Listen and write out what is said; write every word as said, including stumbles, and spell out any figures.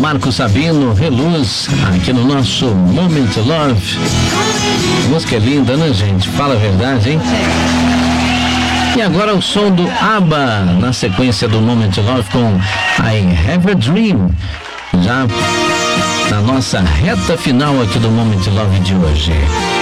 Marco Sabino, Reluz, aqui no nosso Moment Love. Música é linda, né, gente? Fala a verdade, hein? E agora o som do ABBA, na sequência do Moment Love com I Have a Dream, já na nossa reta final aqui do Moment Love de hoje.